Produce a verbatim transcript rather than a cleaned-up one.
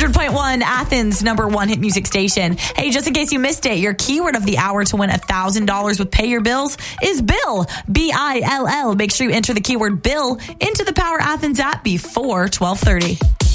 hundred point one, Athens, number one hit music station. Hey, just in case you missed it, your keyword of the hour to win one thousand dollars with Pay Your Bills is Bill, B I L L. Make sure you enter the keyword Bill into the Power Athens app before twelve thirty.